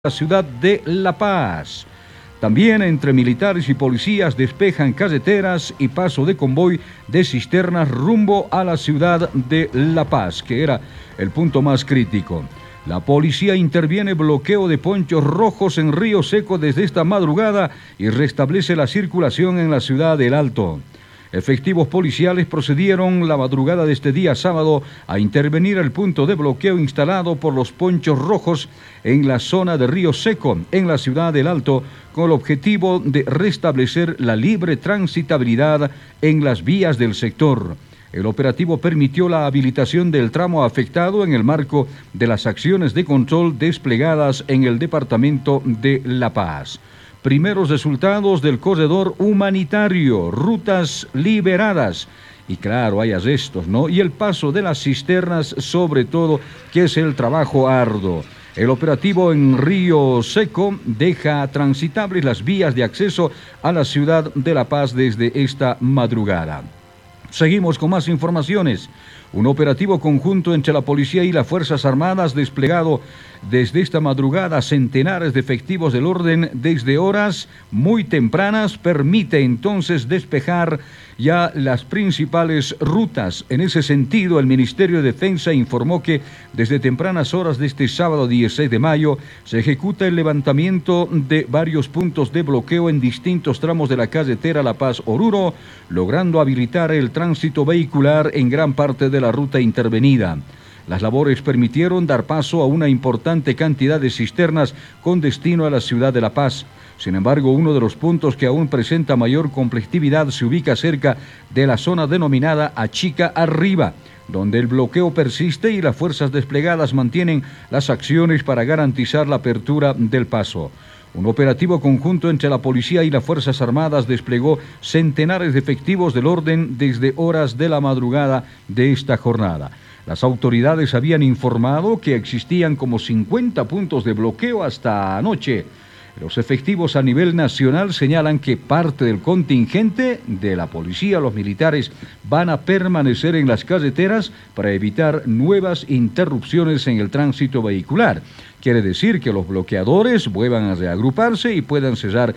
la ciudad de La Paz. También entre militares y policías despejan carreteras y paso de convoy de cisternas rumbo a la ciudad de La Paz, que era el punto más crítico. La policía interviene bloqueo de ponchos rojos en Río Seco desde esta madrugada y restablece la circulación en la ciudad del Alto. Efectivos policiales procedieron la madrugada de este día sábado a intervenir el punto de bloqueo instalado por los ponchos rojos en la zona de Río Seco, en la ciudad del Alto, con el objetivo de restablecer la libre transitabilidad en las vías del sector. El operativo permitió la habilitación del tramo afectado en el marco de las acciones de control desplegadas en el departamento de La Paz. Primeros resultados del corredor humanitario, rutas liberadas. Y claro, hay arrestos, ¿no? Y el paso de las cisternas, sobre todo, que es el trabajo arduo. El operativo en Río Seco deja transitables las vías de acceso a la ciudad de La Paz desde esta madrugada. Seguimos con más informaciones. Un operativo conjunto entre la policía y las Fuerzas Armadas desplegado desde esta madrugada, centenares de efectivos del orden desde horas muy tempranas, permite entonces despejar ya las principales rutas. En ese sentido, el Ministerio de Defensa informó que desde tempranas horas de este sábado 16 de mayo se ejecuta el levantamiento de varios puntos de bloqueo en distintos tramos de la carretera La Paz-Oruro, logrando habilitar el tránsito vehicular en gran parte de la ruta intervenida. Las labores permitieron dar paso a una importante cantidad de cisternas con destino a la ciudad de La Paz. Sin embargo, uno de los puntos que aún presenta mayor complejidad se ubica cerca de la zona denominada Achica Arriba, donde el bloqueo persiste y las fuerzas desplegadas mantienen las acciones para garantizar la apertura del paso. Un operativo conjunto entre la policía y las Fuerzas Armadas desplegó centenares de efectivos del orden desde horas de la madrugada de esta jornada. Las autoridades habían informado que existían como 50 puntos de bloqueo hasta anoche. Los efectivos a nivel nacional señalan que parte del contingente de la policía, los militares, van a permanecer en las carreteras para evitar nuevas interrupciones en el tránsito vehicular. Quiere decir que los bloqueadores vuelvan a reagruparse y puedan cerrar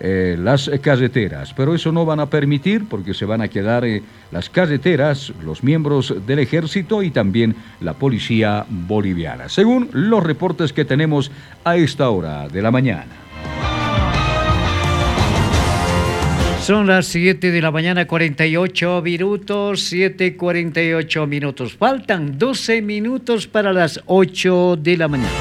las carreteras. Pero eso no van a permitir porque se van a quedar las carreteras, los miembros del ejército y también la policía boliviana, según los reportes que tenemos a esta hora de la mañana. Son las 7 de la mañana, 48 minutos, 7:48 minutos. Faltan 12 minutos para las 8 de la mañana.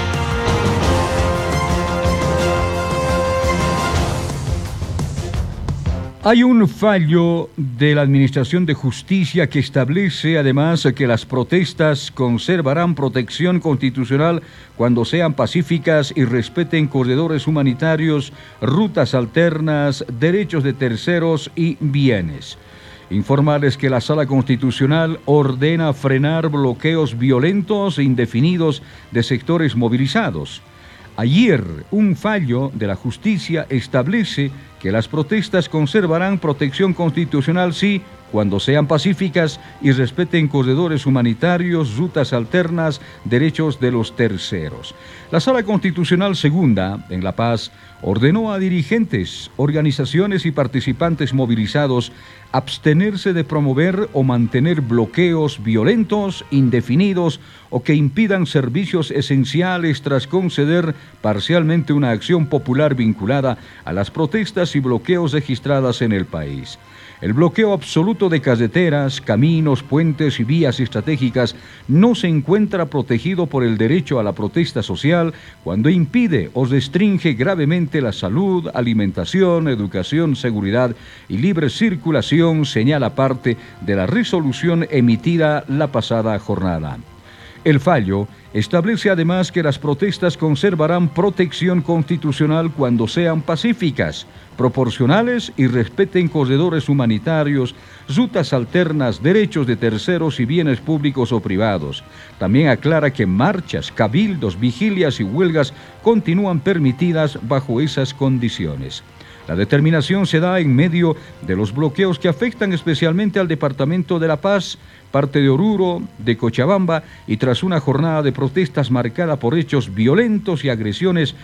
Hay un fallo de la Administración de Justicia que establece además que las protestas conservarán protección constitucional cuando sean pacíficas y respeten corredores humanitarios, rutas alternas, derechos de terceros y bienes. Informarles que la Sala Constitucional ordena frenar bloqueos violentos e indefinidos de sectores movilizados. Ayer, un fallo de la justicia establece que las protestas conservarán protección constitucional sí, cuando sean pacíficas y respeten corredores humanitarios, rutas alternas, derechos de los terceros. La Sala Constitucional Segunda, en La Paz, ordenó a dirigentes, organizaciones y participantes movilizados abstenerse de promover o mantener bloqueos violentos, indefinidos o que impidan servicios esenciales tras conceder parcialmente una acción popular vinculada a las protestas y bloqueos registradas en el país. El bloqueo absoluto de carreteras, caminos, puentes y vías estratégicas no se encuentra protegido por el derecho a la protesta social cuando impide o restringe gravemente la salud, alimentación, educación, seguridad y libre circulación, señala parte de la resolución emitida la pasada jornada. El fallo establece además que las protestas conservarán protección constitucional cuando sean pacíficas, proporcionales y respeten corredores humanitarios, rutas alternas, derechos de terceros y bienes públicos o privados. También aclara que marchas, cabildos, vigilias y huelgas continúan permitidas bajo esas condiciones. La determinación se da en medio de los bloqueos que afectan especialmente al departamento de La Paz, parte de Oruro, de Cochabamba, y tras una jornada de protestas marcada por hechos violentos y agresiones